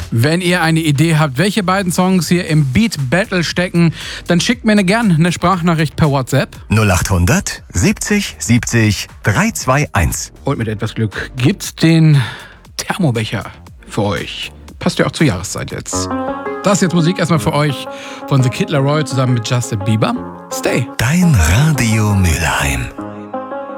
Wenn ihr eine Idee habt, welche beiden Songs hier im Beat Battle stecken, dann schickt mir gerne eine Sprachnachricht per WhatsApp. 0800 70 70 321. Und mit etwas Glück gibt's den Thermobecher für euch. Passt ja auch zur Jahreszeit jetzt. Das ist jetzt Musik erstmal für euch von The Kid Laroi zusammen mit Justin Bieber. Stay. Dein Radio Mülheim.